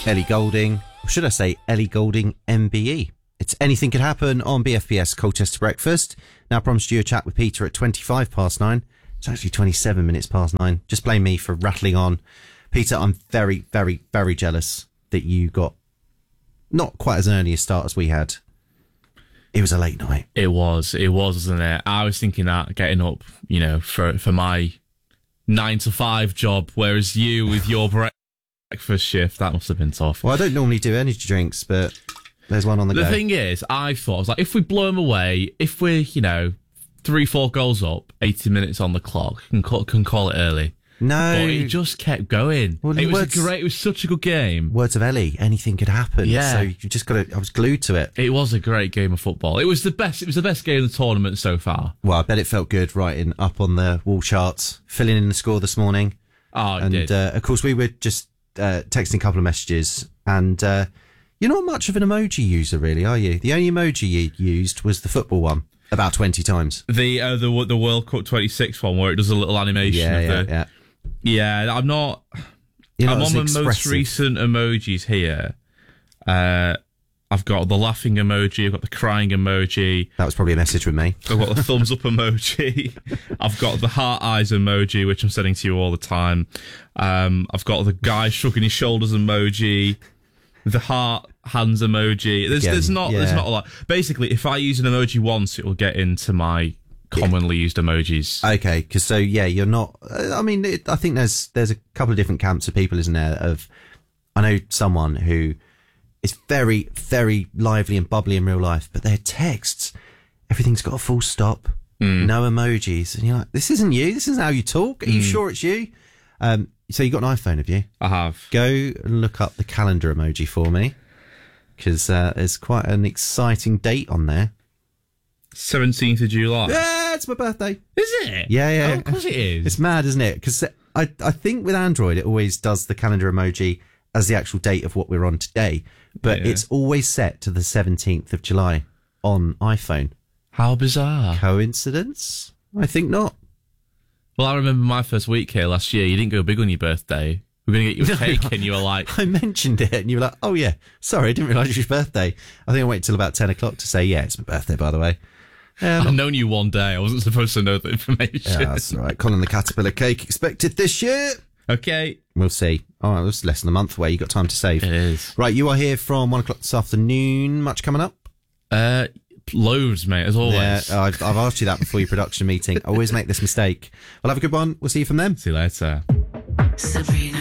Ellie Goulding, or should I say Ellie Goulding MBE. It's Anything Could Happen on BFBS Colchester Breakfast. Now I promised you a chat with Peter at 9:25. It's actually 27 minutes past 9. Just blame me for rattling on. Peter, I'm very, very, very jealous that you got not quite as early a start as we had. It was a late night. It was, wasn't it? I was thinking that getting up, for my 9 to 5 job, whereas you with your breakfast shift, that must have been tough. Well, I don't normally do energy drinks, but there's one on the go. The thing is, I was like, if we blow them away, if we're, 3-4 goals up, 80 minutes on the clock, can call it early. No. But it just kept going. Well, it was such a good game. Words of Ellie, anything could happen. Yeah. So you just got to, I was glued to it. It was a great game of football. It was the best game of the tournament so far. Well, I bet it felt good writing up on the wall charts, filling in the score this morning. Oh, it and, did. Of course, we were just texting a couple of messages, and you're not much of an emoji user, really, are you? The only emoji you used was the football one, about 20 times. The World Cup 26 one, where it does a little animation. Yeah, I'm not. I'm on the most recent emojis here. I've got the laughing emoji. I've got the crying emoji. That was probably a message with me. I've got the thumbs up emoji. I've got the heart eyes emoji, which I'm sending to you all the time. I've got the guy shrugging his shoulders emoji. The heart hands emoji. There's not a lot. Basically, if I use an emoji once, it will get into my commonly used emojis. Okay, because you're not. I mean, I think there's a couple of different camps of people, isn't there? I know someone who is very, very lively and bubbly in real life, but their texts, everything's got a full stop, no emojis, and you're like, this isn't you. This isn't how you talk. Are you sure it's you? So you got an iPhone, have you? I have. Go and look up the calendar emoji for me, because there's quite an exciting date on there. 17th of July. Yeah, it's my birthday. Is it? Yeah. Oh, of course it is. It's mad, isn't it? Because I think with Android, it always does the calendar emoji as the actual date of what we're on today. But it's always set to the 17th of July on iPhone. How bizarre. Coincidence? I think not. Well, I remember my first week here last year. You didn't go big on your birthday. We were going to get you a cake, and you were like... I mentioned it, and you were like, oh, yeah, sorry, I didn't realise it was your birthday. I think I waited till about 10 o'clock to say, yeah, it's my birthday, by the way. I've known you one day. I wasn't supposed to know the information. Yeah, that's all right. Colin the Caterpillar cake expected this year. Okay. We'll see. All right, it's less than a month away. You got time to save. It is. Right, you are here from 1 o'clock this afternoon. Much coming up? Loads, mate, as always. Yeah, I've asked you that before your production meeting. I always make this mistake. Well, have a good one. We'll see you from them. See you later. Sabrina.